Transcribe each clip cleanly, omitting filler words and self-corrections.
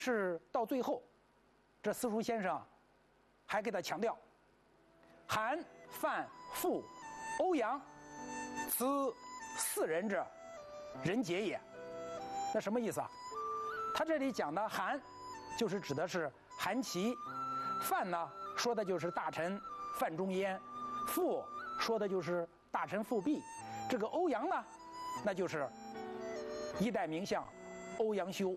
是到最后，这私塾先生还给他强调：韩、范、傅、欧阳，此四人者，人杰也。那什么意思啊？他这里讲的韩，就是指的是韩琦；范呢，说的就是大臣范仲淹；傅说的就是大臣富弼；这个欧阳呢，那就是一代名相欧阳修。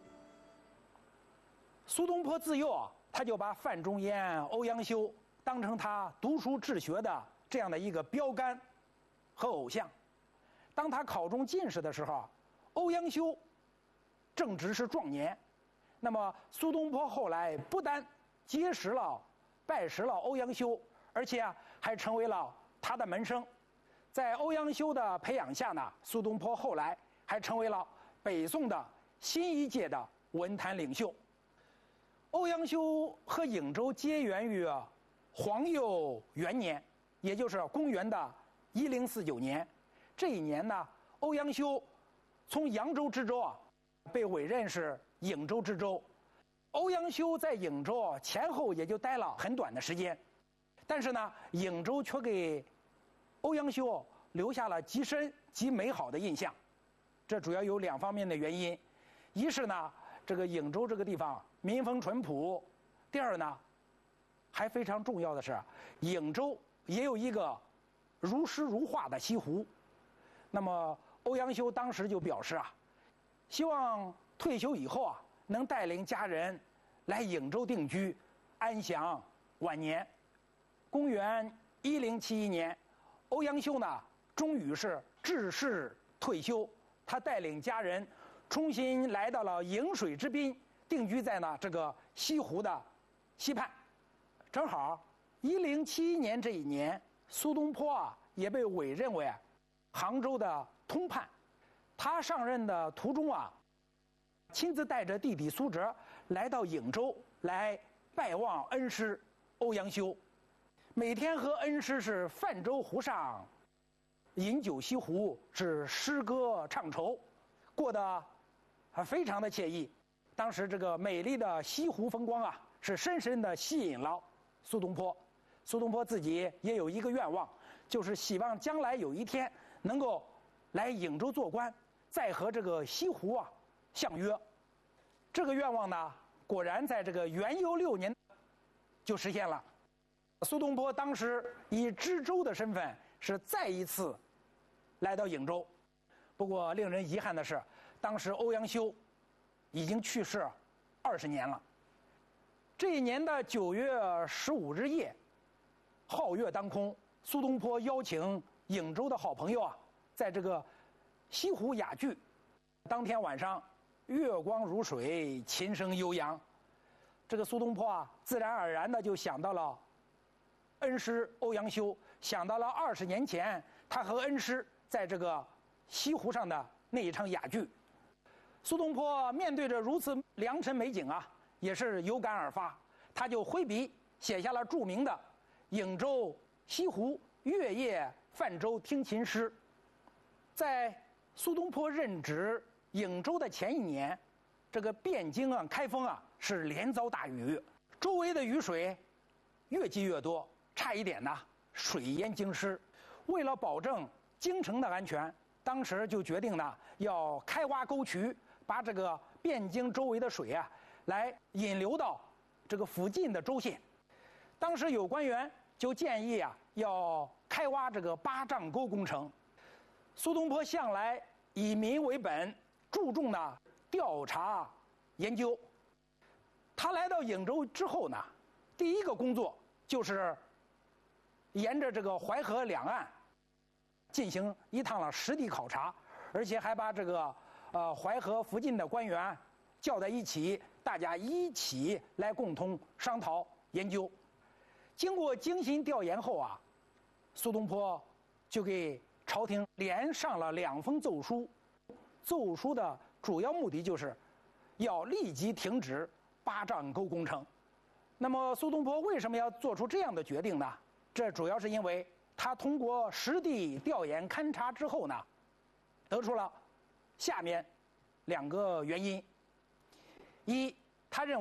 苏东坡自幼啊，他就把范仲淹、欧阳修当成他读书治学的这样的一个标杆和偶像。当他考中进士的时候，欧阳修正值是壮年。那么苏东坡后来不但结识了、拜识了欧阳修，而且还成为了他的门生。在欧阳修的培养下呢，苏东坡后来还成为了北宋的新一届的文坛领袖。欧阳修和颍州结缘于皇佑元年，也就是公元的1049年。这一年呢，欧阳修从扬州知州被委任是颍州知州。欧阳修在颍州前后也就待了很短的时间，但是呢，颍州却给欧阳修留下了极深极美好的印象。这主要有两方面的原因：一是呢，这个颍州这个地方民风淳朴；第二呢，还非常重要的是，颍州也有一个如诗如画的西湖。那么欧阳修当时就表示希望退休以后能带领家人来颍州定居，安享晚年。公元1071年，欧阳修呢终于是致仕退休，他带领家人重新来到了颍水之滨，定居在这个西湖的西畔。正好1071年这一年，苏东坡也被委任为杭州的通判。他上任的途中亲自带着弟弟苏辙来到颍州来拜望恩师欧阳修，每天和恩师是泛舟湖上，饮酒西湖，是诗歌唱酬，过得非常的惬意。当时这个美丽的西湖风光是深深的吸引了苏东坡。苏东坡自己也有一个愿望，就是希望将来有一天能够来颍州做官，再和这个西湖相约。这个愿望呢，果然在这个元佑6年就实现了。苏东坡当时以知州的身份是再一次来到颍州。不过令人遗憾的是，当时欧阳修已经去世20年了。这一年的9月15日夜，皓月当空，苏东坡邀请颍州的好朋友在这个西湖雅聚。当天晚上，月光如水，琴声悠扬。这个苏东坡自然而然的就想到了恩师欧阳修，想到了20年前他和恩师在这个西湖上的那一场雅聚。苏东坡面对着如此良辰美景也是有感而发，他就挥笔写下了著名的颍州西湖月夜泛舟听琴诗。在苏东坡任职颍州的前一年，这个汴京开封是连遭大雨，周围的雨水越积越多，差一点水淹京师。为了保证京城的安全，当时就决定要开挖沟渠，把这个汴京周围的水来引流到这个附近的州县。当时有官员就建议要开挖这个8丈沟工程。苏东坡向来以民为本，注重调查研究。他来到颍州之后呢，第一个工作就是沿着这个淮河两岸进行一趟实地考察，而且还把这个淮河附近的官员叫在一起，大家一起来共同商讨研究。经过精心调研后苏东坡就给朝廷连上了2封奏书。奏书的主要目的就是要立即停止8丈沟工程。那么苏东坡为什么要做出这样的决定呢？这主要是因为他通过实地调研勘察之后呢，得出了下面2个原因。一，他认为